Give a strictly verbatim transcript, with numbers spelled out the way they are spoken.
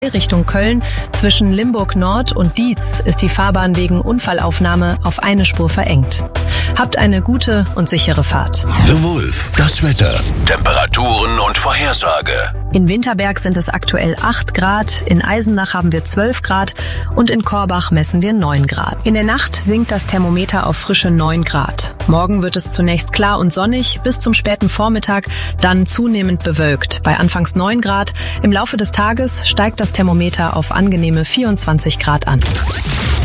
Richtung Köln. Zwischen Limburg Nord und Dietz ist die Fahrbahn wegen Unfallaufnahme auf eine Spur verengt. Habt eine gute und sichere Fahrt. The Wolf, das Wetter, Temperaturen und Vorhersage. In Winterberg sind es aktuell acht Grad, in Eisenach haben wir zwölf Grad und in Korbach messen wir neun Grad. In der Nacht sinkt das Thermometer auf frische neun Grad. Morgen wird es zunächst klar und sonnig, bis zum späten Vormittag, dann zunehmend bewölkt, bei anfangs neun Grad. Im Laufe des Tages steigt das Thermometer auf angenehme vierundzwanzig Grad an.